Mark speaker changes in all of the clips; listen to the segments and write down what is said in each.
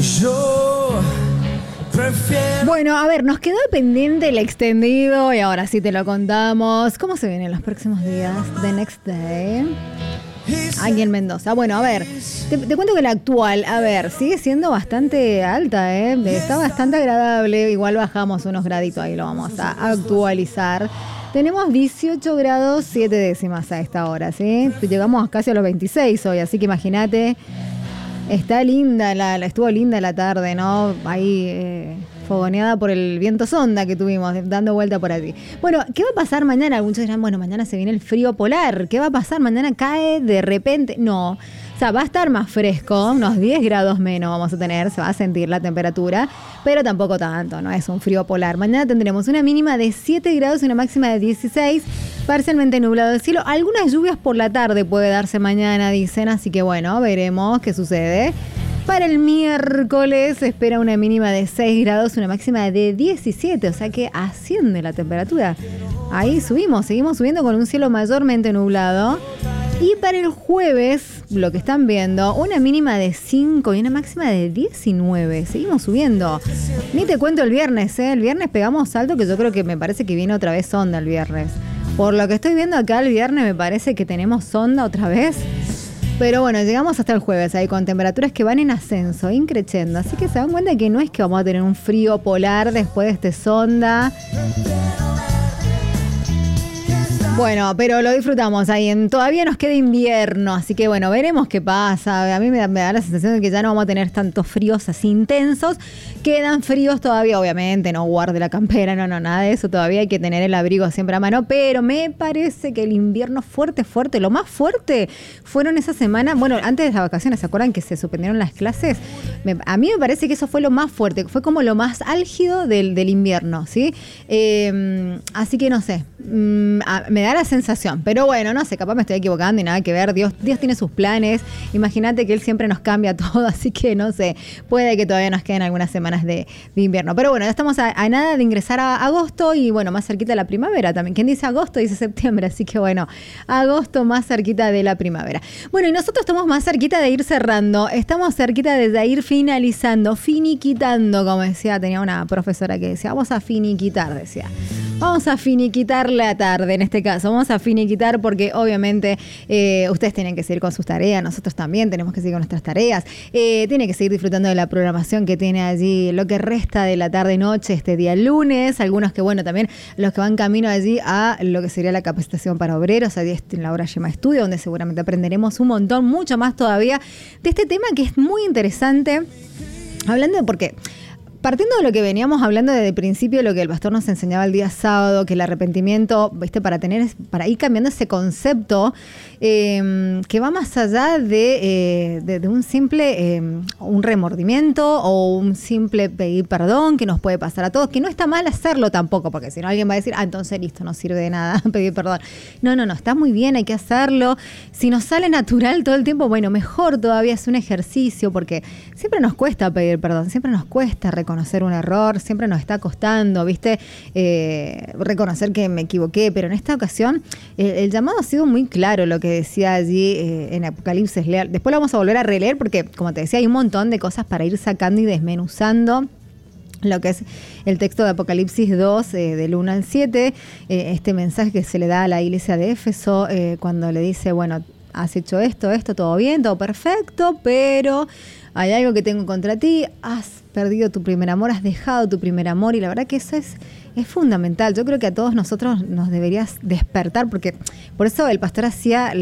Speaker 1: Yo prefiero.
Speaker 2: Bueno, a ver, nos quedó pendiente el extendido y ahora sí te lo contamos. ¿Cómo se vienen los próximos días? The Next Day. Aquí en Mendoza. Bueno, a ver, te cuento que la actual, a ver, sigue siendo bastante alta, está bastante agradable. Igual bajamos unos graditos, ahí lo vamos a actualizar. Tenemos 18 grados 7 décimas a esta hora, ¿sí? Llegamos casi a los 26 hoy, así que imagínate. Está linda, estuvo linda la tarde, ¿no? Ahí fogoneada por el viento sonda que tuvimos, dando vuelta por allí. Bueno, ¿qué va a pasar mañana? Muchos dirán, bueno, mañana se viene el frío polar. ¿Qué va a pasar? Mañana cae de repente. No, o sea, va a estar más fresco, unos 10 grados menos vamos a tener, se va a sentir la temperatura, pero tampoco tanto, no es un frío polar. Mañana tendremos una mínima de 7 grados y una máxima de 16, parcialmente nublado el cielo. Algunas lluvias por la tarde puede darse mañana, dicen, así que bueno, veremos qué sucede. Para el miércoles se espera una mínima de 6 grados, una máxima de 17, o sea que asciende la temperatura. Ahí seguimos subiendo con un cielo mayormente nublado. Y para el jueves, lo que están viendo, una mínima de 5 y una máxima de 19. Seguimos subiendo. Ni te cuento el viernes, El viernes pegamos salto que yo creo que me parece que viene otra vez sonda el viernes. Por lo que estoy viendo acá el viernes me parece que tenemos sonda otra vez. Pero bueno, llegamos hasta el jueves ahí con temperaturas que van en ascenso, increciendo. Así que se dan cuenta que no es que vamos a tener un frío polar después de este sonda. Bueno, pero lo disfrutamos ahí. Todavía nos queda invierno, así que bueno, veremos qué pasa. A mí me da la sensación de que ya no vamos a tener tantos fríos así intensos. Quedan fríos todavía, obviamente, no guarde la campera, no, nada de eso. Todavía hay que tener el abrigo siempre a mano, pero me parece que el invierno fuerte, lo más fuerte fueron esa semana, bueno, antes de las vacaciones, ¿se acuerdan que se suspendieron las clases? A mí me parece que eso fue lo más fuerte, fue como lo más álgido del invierno, ¿sí? Así que no sé, me da la sensación, pero bueno, no sé, capaz me estoy equivocando y nada que ver. Dios tiene sus planes. Imagínate que Él siempre nos cambia todo, así que no sé, puede que todavía nos queden algunas semanas de invierno. Pero bueno, ya estamos a nada de ingresar a agosto y bueno, más cerquita de la primavera también. Quien dice agosto dice septiembre, así que bueno, agosto más cerquita de la primavera. Bueno, y nosotros estamos más cerquita de ir cerrando, estamos cerquita de ir finalizando, finiquitando, como decía, tenía una profesora que decía, vamos a finiquitar, decía. Vamos a finiquitar la tarde, en este caso. Vamos a finiquitar porque obviamente ustedes tienen que seguir con sus tareas, nosotros también tenemos que seguir con nuestras tareas. Tienen que seguir disfrutando de la programación que tiene allí lo que resta de la tarde-noche este día lunes. Algunos que, bueno, también los que van camino allí a lo que sería la capacitación para obreros, allí en la hora Yema Estudio, donde seguramente aprenderemos un montón, mucho más todavía de este tema que es muy interesante. Hablando de por qué. Partiendo de lo que veníamos hablando desde el principio, lo que el pastor nos enseñaba el día sábado, que el arrepentimiento, para ir cambiando ese concepto que va más allá de un simple un remordimiento o un simple pedir perdón, que nos puede pasar a todos, que no está mal hacerlo tampoco, porque si no alguien va a decir, entonces listo, no sirve de nada pedir perdón. No, está muy bien, hay que hacerlo. Si nos sale natural todo el tiempo, bueno, mejor todavía, es un ejercicio, porque siempre nos cuesta pedir perdón, siempre nos cuesta reconocer un error, siempre nos está costando, ¿viste? Reconocer que me equivoqué, pero en esta ocasión el llamado ha sido muy claro, lo que decía allí en Apocalipsis. Después lo vamos a volver a releer porque, como te decía, hay un montón de cosas para ir sacando y desmenuzando lo que es el texto de Apocalipsis 2, del 1 al 7, este mensaje que se le da a la iglesia de Éfeso cuando le dice, bueno, has hecho esto, todo bien, todo perfecto, pero hay algo que tengo contra ti, has perdido tu primer amor, has dejado tu primer amor, y la verdad que eso es fundamental. Yo creo que a todos nosotros nos deberías despertar, porque por eso el pastor hacía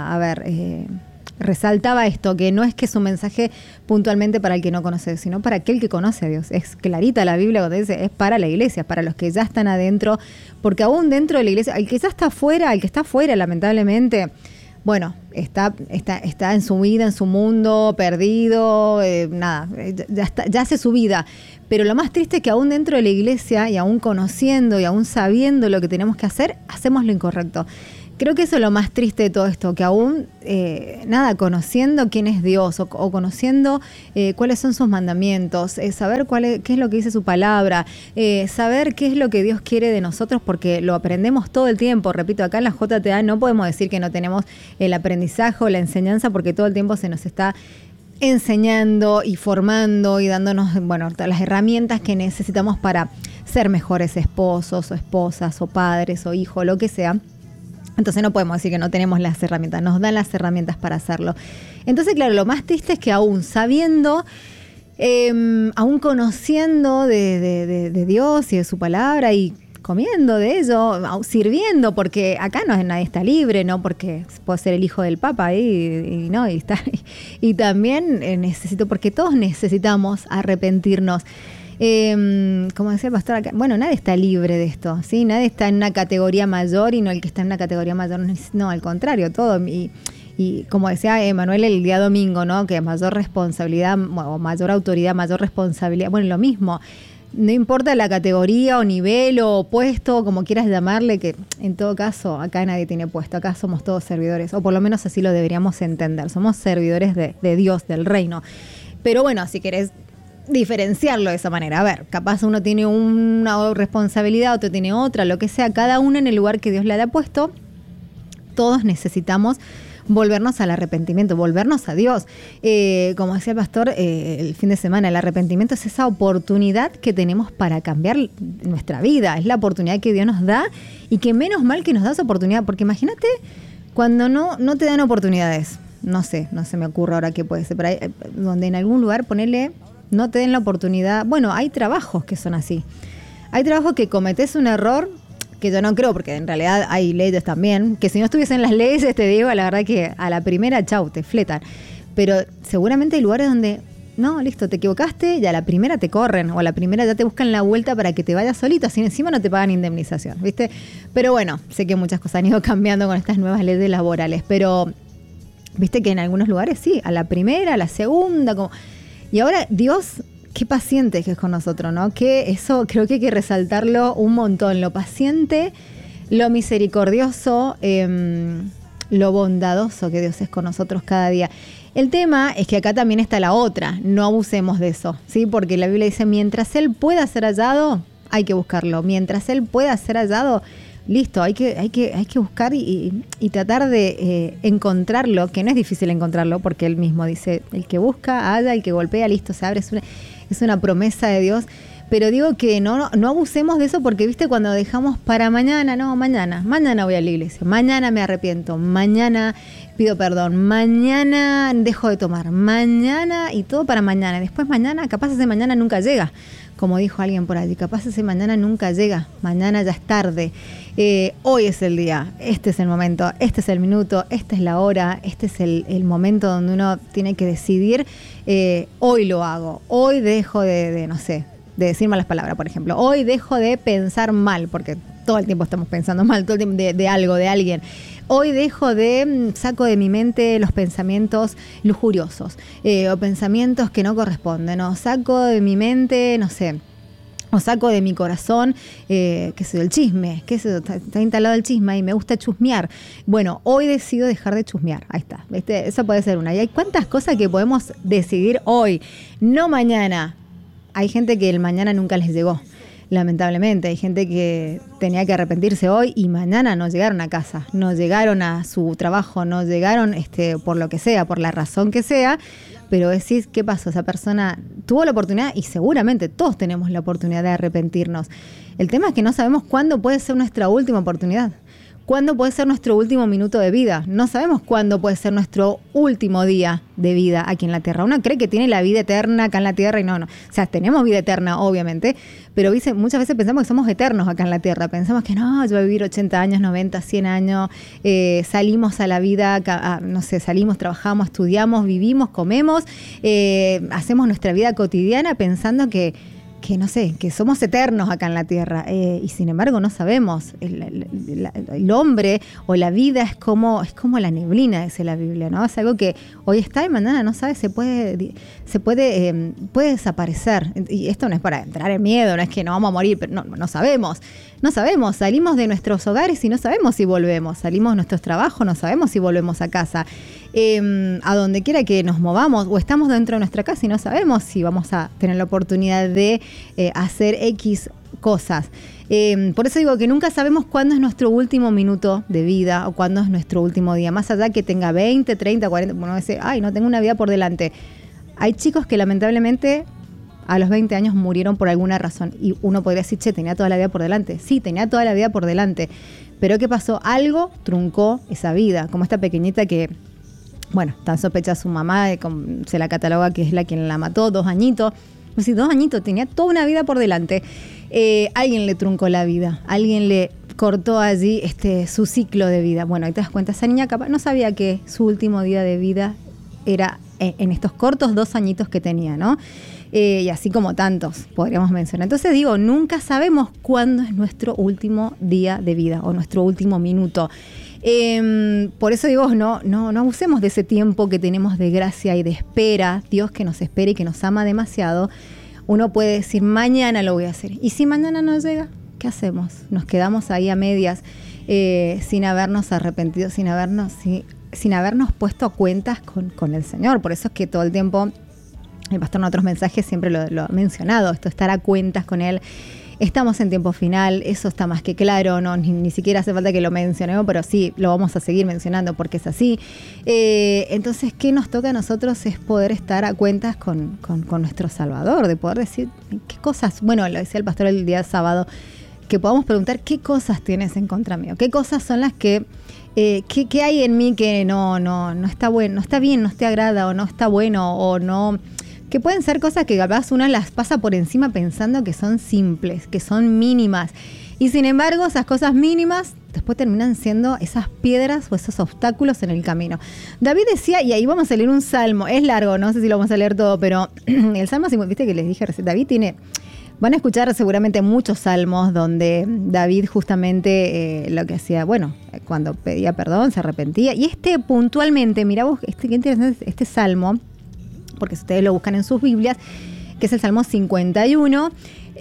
Speaker 2: resaltaba esto, que no es que es un mensaje puntualmente para el que no conoce, sino para aquel que conoce a Dios. Es clarita la Biblia cuando dice, es para la iglesia, para los que ya están adentro, porque aún dentro de la iglesia, el que ya está afuera, el que está afuera, lamentablemente, bueno, está en su vida, en su mundo, perdido, ya hace su vida. Pero lo más triste es que aún dentro de la iglesia, y aún conociendo y aún sabiendo lo que tenemos que hacer, hacemos lo incorrecto. Creo que eso es lo más triste de todo esto, que aún, conociendo quién es Dios o conociendo cuáles son sus mandamientos, saber qué es lo que dice su palabra, saber qué es lo que Dios quiere de nosotros, porque lo aprendemos todo el tiempo. Repito, acá en la JTA no podemos decir que no tenemos el aprendizaje o la enseñanza, porque todo el tiempo se nos está enseñando y formando y dándonos, bueno, todas las herramientas que necesitamos para ser mejores esposos o esposas o padres o hijos, lo que sea. Entonces no podemos decir que no tenemos las herramientas, nos dan las herramientas para hacerlo. Entonces, claro, lo más triste es que aún sabiendo, aún conociendo de Dios y de su palabra y comiendo de ello, sirviendo, porque acá nadie está libre, ¿no? Porque puede ser el hijo del Papa y también necesito, porque todos necesitamos arrepentirnos. Como decía el pastor acá, bueno, nadie está libre de esto, ¿sí? Nadie está en una categoría mayor y no el que está en una categoría mayor, no, al contrario, todo. Y como decía Emanuel el día domingo, ¿no? Que mayor responsabilidad, o mayor autoridad, mayor responsabilidad, bueno, lo mismo. No importa la categoría o nivel o puesto, como quieras llamarle, que en todo caso acá nadie tiene puesto, acá somos todos servidores, o por lo menos así lo deberíamos entender, somos servidores de Dios, del reino. Pero bueno, si querés diferenciarlo de esa manera, a ver, capaz uno tiene una responsabilidad, otro tiene otra, lo que sea, cada uno en el lugar que Dios le haya puesto, todos necesitamos volvernos al arrepentimiento, volvernos a Dios. Como decía el pastor el fin de semana, el arrepentimiento es esa oportunidad que tenemos para cambiar nuestra vida, es la oportunidad que Dios nos da y que menos mal que nos da esa oportunidad, porque imagínate cuando no te dan oportunidades, no sé, no se me ocurre ahora qué puede ser, pero donde en algún lugar ponerle no te den la oportunidad. Bueno, hay trabajos que son así. Hay trabajos que cometés un error, que yo no creo, porque en realidad hay leyes también, que si no estuviesen las leyes, te digo, la verdad que a la primera, chau, te fletan. Pero seguramente hay lugares donde, no, listo, te equivocaste y a la primera te corren, o a la primera ya te buscan la vuelta para que te vayas solito, así encima no te pagan indemnización, ¿viste? Pero bueno, sé que muchas cosas han ido cambiando con estas nuevas leyes laborales, pero viste que en algunos lugares sí, a la primera, a la segunda, como... Y ahora Dios, qué paciente que es con nosotros, ¿no? Que eso creo que hay que resaltarlo un montón. Lo paciente, lo misericordioso, lo bondadoso que Dios es con nosotros cada día. El tema es que acá también está la otra. No abusemos de eso, ¿sí? Porque la Biblia dice, mientras Él pueda ser hallado, hay que buscarlo. Mientras Él pueda ser hallado, listo, hay que buscar y tratar de encontrarlo, que no es difícil encontrarlo, porque Él mismo dice, el que busca, halla, el que golpea, listo, se abre. Es una promesa de Dios. Pero digo que no abusemos de eso, porque viste cuando dejamos para mañana, no, mañana voy a la iglesia, mañana me arrepiento, mañana pido perdón, mañana dejo de tomar, mañana y todo para mañana. Después mañana, capaz ese mañana nunca llega. Como dijo alguien por allí, capaz ese mañana nunca llega, mañana ya es tarde. Hoy es el día, este es el momento, este es el minuto, esta es la hora, este es el momento donde uno tiene que decidir, hoy lo hago, hoy dejo de de decir malas palabras, por ejemplo. Hoy dejo de pensar mal, porque todo el tiempo estamos pensando mal, todo el tiempo de algo, de alguien. Hoy saco de mi mente los pensamientos lujuriosos, o pensamientos que no corresponden, o saco de mi mente, no sé, o saco de mi corazón, qué sé yo, el chisme, está instalado el chisme y me gusta chusmear. Bueno, hoy decido dejar de chusmear, ahí está, ¿viste? Esa puede ser una. Y hay cuántas cosas que podemos decidir hoy, no mañana. Hay gente que el mañana nunca les llegó, lamentablemente. Hay gente que tenía que arrepentirse hoy y mañana no llegaron a casa, no llegaron a su trabajo, no llegaron por lo que sea, por la razón que sea. Pero decís, ¿qué pasó? Esa persona tuvo la oportunidad y seguramente todos tenemos la oportunidad de arrepentirnos. El tema es que no sabemos cuándo puede ser nuestra última oportunidad. ¿Cuándo puede ser nuestro último minuto de vida? No sabemos cuándo puede ser nuestro último día de vida aquí en la Tierra. Uno cree que tiene la vida eterna acá en la Tierra y no. O sea, tenemos vida eterna, obviamente, pero muchas veces pensamos que somos eternos acá en la Tierra. Pensamos que no, yo voy a vivir 80 años, 90, 100 años, salimos a la vida, salimos, trabajamos, estudiamos, vivimos, comemos, hacemos nuestra vida cotidiana pensando que somos eternos acá en la Tierra, y sin embargo no sabemos. El hombre o la vida es como la neblina, dice la Biblia, ¿no? Es algo que hoy está y mañana no sabe, puede desaparecer. Y esto no es para entrar en miedo, no es que no vamos a morir, pero no sabemos. No sabemos, salimos de nuestros hogares y no sabemos si volvemos, salimos de nuestros trabajos, no sabemos si volvemos a casa. A donde quiera que nos movamos, o estamos dentro de nuestra casa y no sabemos si vamos a tener la oportunidad de hacer X cosas. Por eso digo que nunca sabemos cuándo es nuestro último minuto de vida o cuándo es nuestro último día. Más allá que tenga 20, 30, 40, uno dice, ay, no tengo una vida por delante. Hay chicos que lamentablemente a los 20 años murieron por alguna razón. Y uno podría decir, che, tenía toda la vida por delante. Sí, tenía toda la vida por delante. Pero ¿qué pasó? Algo truncó esa vida. Como esta pequeñita que, bueno, tan sospecha su mamá, se la cataloga que es la quien la mató, 2 añitos. Pues sí, 2 añitos, tenía toda una vida por delante. Alguien le truncó la vida. Alguien le cortó allí su ciclo de vida. Bueno, ahí te das cuenta, esa niña capaz no sabía que su último día de vida era en estos cortos 2 añitos que tenía, ¿no? Y así como tantos, podríamos mencionar. Entonces digo, nunca sabemos cuándo es nuestro último día de vida o nuestro último minuto. Por eso digo, no abusemos de ese tiempo que tenemos de gracia y de espera. Dios que nos espera y que nos ama demasiado. Uno puede decir, mañana lo voy a hacer. ¿Y si mañana no llega? ¿Qué hacemos? Nos quedamos ahí a medias, sin habernos arrepentido, sin habernos puesto a cuentas con el Señor. Por eso es que todo el tiempo el pastor en otros mensajes siempre lo ha mencionado, esto, estar a cuentas con Él. Estamos en tiempo final, eso está más que claro, no ni siquiera hace falta que lo mencionemos, pero sí, lo vamos a seguir mencionando porque es así. Entonces, ¿qué nos toca a nosotros? Es poder estar a cuentas con nuestro Salvador, de poder decir qué cosas, bueno, lo decía el pastor el día sábado, que podamos preguntar qué cosas tienes en contra mío, qué cosas son las que ¿qué hay en mí que no está bueno, no está bien, no te agrada o no está bueno o no, que pueden ser cosas que capaz uno las pasa por encima pensando que son simples, que son mínimas. Y sin embargo, esas cosas mínimas después terminan siendo esas piedras o esos obstáculos en el camino. David decía, y ahí vamos a leer un salmo, es largo, no sé si lo vamos a leer todo, pero el salmo, viste que les dije recién, David tiene... Van a escuchar seguramente muchos salmos donde David justamente lo que hacía, bueno, cuando pedía perdón, se arrepentía. Y puntualmente, mirá vos, qué interesante este salmo, porque si ustedes lo buscan en sus Biblias, que es el Salmo 51,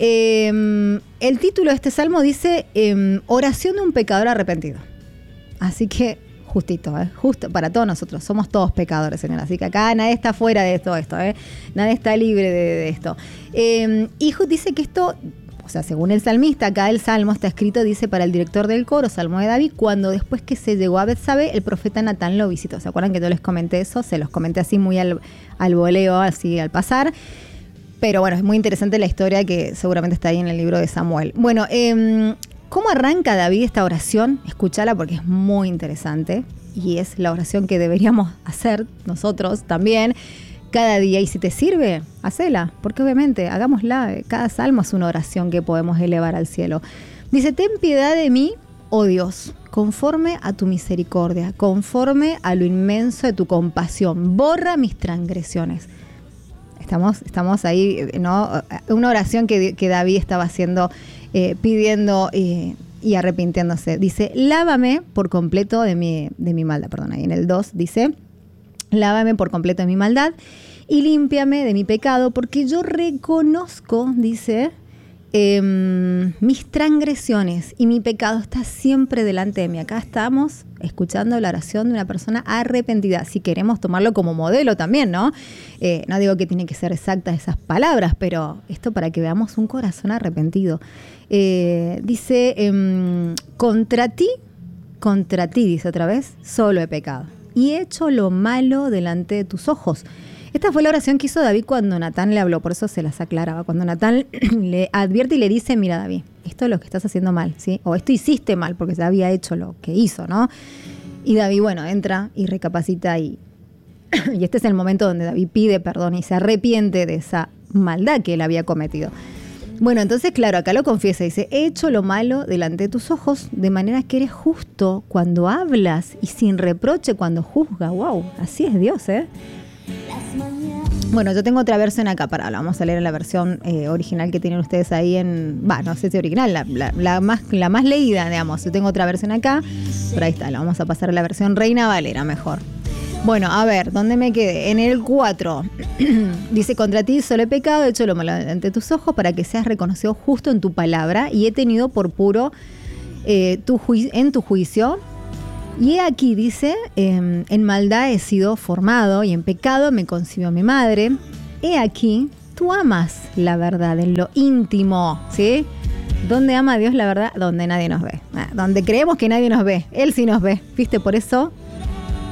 Speaker 2: el título de este salmo dice oración de un pecador arrepentido. Así que justito, justo para todos nosotros, somos todos pecadores, Señor. Así que acá nadie está fuera de todo esto, nadie está libre de esto. Y dice que esto, o sea, según el salmista, acá el salmo está escrito, dice, para el director del coro, Salmo de David, cuando después que se llegó a Betsabé, el profeta Natán lo visitó. ¿Se acuerdan que yo les comenté eso? Se los comenté así muy al voleo, así al pasar. Pero bueno, es muy interesante la historia que seguramente está ahí en el libro de Samuel. Bueno, ¿cómo arranca David esta oración? Escúchala porque es muy interesante y es la oración que deberíamos hacer nosotros también cada día. Y si te sirve, hacela, porque obviamente hagámosla. Cada salmo es una oración que podemos elevar al cielo. Dice, ten piedad de mí, oh Dios, conforme a tu misericordia, conforme a lo inmenso de tu compasión, borra mis transgresiones. Estamos ahí, ¿no? Una oración que David estaba haciendo, pidiendo y arrepintiéndose. Dice, lávame por completo de mi maldad. Perdón, ahí en el 2 dice, lávame por completo de mi maldad y límpiame de mi pecado, porque yo reconozco, dice, mis transgresiones y mi pecado está siempre delante de mí. Acá estamos escuchando la oración de una persona arrepentida. Si queremos tomarlo como modelo también, ¿no? No digo que tienen que ser exactas esas palabras, pero esto para que veamos un corazón arrepentido. Dice, contra ti, dice otra vez, solo he pecado y he hecho lo malo delante de tus ojos. Esta fue la oración que hizo David cuando Natán le habló, por eso se las aclaraba. Cuando Natán le advierte y le dice, mira David, esto es lo que estás haciendo mal, ¿sí? O esto hiciste mal, porque ya había hecho lo que hizo, ¿no? Y David, bueno, entra y recapacita y este es el momento donde David pide perdón y se arrepiente de esa maldad que él había cometido. Bueno, entonces, claro, acá lo confiesa, dice, he hecho lo malo delante de tus ojos, de manera que eres justo cuando hablas y sin reproche cuando juzgas. Wow, así es Dios, ¿eh? Bueno, yo tengo otra versión acá, la vamos a leer en la versión original que tienen ustedes ahí no sé si original, la más leída, digamos. Yo tengo otra versión acá, pero ahí está, la vamos a pasar a la versión Reina Valera, mejor. Bueno, a ver, ¿dónde me quedé? En el 4, dice, contra ti solo he pecado, he hecho lo malo ante tus ojos para que seas reconocido justo en tu palabra y he tenido por puro en tu juicio. Y aquí dice, en maldad he sido formado y en pecado me concibió mi madre. He aquí, tú amas la verdad en lo íntimo, ¿sí? ¿Dónde ama a Dios la verdad? Donde nadie nos ve. Donde creemos que nadie nos ve. Él sí nos ve, ¿viste? Por eso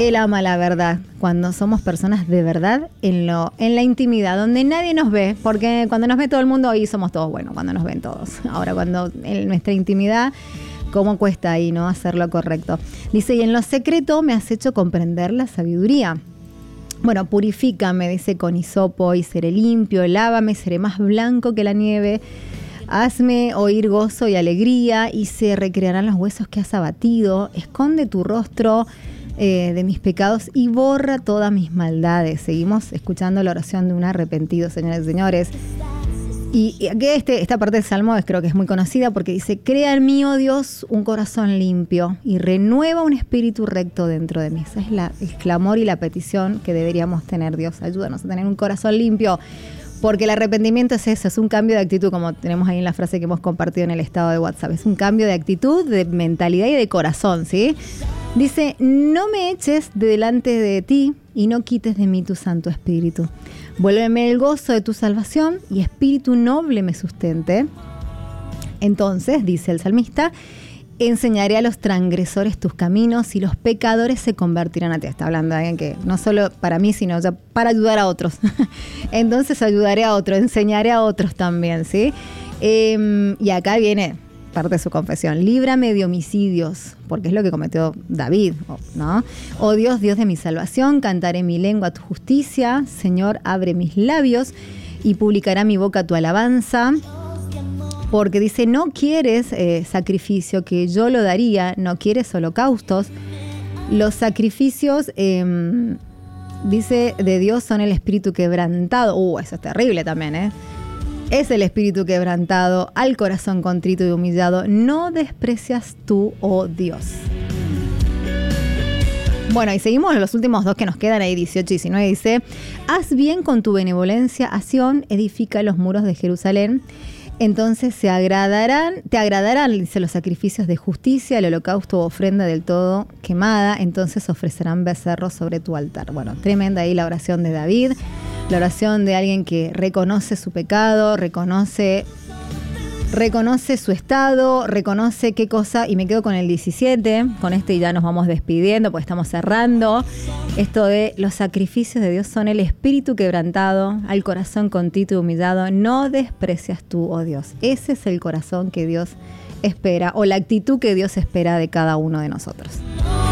Speaker 2: Él ama la verdad, cuando somos personas de verdad en la intimidad, donde nadie nos ve, porque cuando nos ve todo el mundo, ahí somos todos buenos, cuando nos ven todos. Ahora, cuando en nuestra intimidad, ¿cómo cuesta ahí, no? Hacer lo correcto. Dice, y en lo secreto me has hecho comprender la sabiduría. Bueno, purifícame, dice, con hisopo y seré limpio, lávame, seré más blanco que la nieve. Hazme oír gozo y alegría y se recrearán los huesos que has abatido. Esconde tu rostro de mis pecados y borra todas mis maldades. Seguimos escuchando la oración de un arrepentido, señores y señores. Y aquí esta parte del Salmo creo que es muy conocida porque dice, crea en mí, oh Dios, un corazón limpio y renueva un espíritu recto dentro de mí. Ese es el clamor y la petición que deberíamos tener. Dios, ayúdanos a tener un corazón limpio. Porque el arrepentimiento es eso, es un cambio de actitud, como tenemos ahí en la frase que hemos compartido en el estado de WhatsApp. Es un cambio de actitud, de mentalidad y de corazón, ¿sí? Dice, no me eches de delante de ti y no quites de mí tu Santo Espíritu. Vuélveme el gozo de tu salvación y espíritu noble me sustente. Entonces, dice el salmista, enseñaré a los transgresores tus caminos y los pecadores se convertirán a ti. Está hablando de alguien que no solo para mí, sino ya para ayudar a otros. Entonces ayudaré a otros, enseñaré a otros también, ¿sí? Y acá viene parte de su confesión. Líbrame de homicidios, porque es lo que cometió David, ¿no? Oh Dios, Dios de mi salvación, cantaré mi lengua tu justicia. Señor, abre mis labios y publicará mi boca tu alabanza. Porque dice, no quieres sacrificio, que yo lo daría, no quieres holocaustos. Los sacrificios, dice, de Dios son el espíritu quebrantado. Eso es terrible también, ¿eh? Es el espíritu quebrantado, al corazón contrito y humillado. No desprecias tú, oh Dios. Bueno, y seguimos los últimos dos que nos quedan ahí, 18 y 19. Dice, haz bien con tu benevolencia a Sión, edifica los muros de Jerusalén. Entonces te agradarán, dice, los sacrificios de justicia, el holocausto o ofrenda del todo quemada. Entonces ofrecerán becerros sobre tu altar. Bueno, tremenda ahí la oración de David. La oración de alguien que reconoce su pecado, reconoce su estado, reconoce qué cosa, y me quedo con el 17, con este y ya nos vamos despidiendo porque estamos cerrando. Esto de los sacrificios de Dios son el espíritu quebrantado, al corazón contrito y humillado, no desprecias tú, oh Dios. Ese es el corazón que Dios espera, o la actitud que Dios espera de cada uno de nosotros.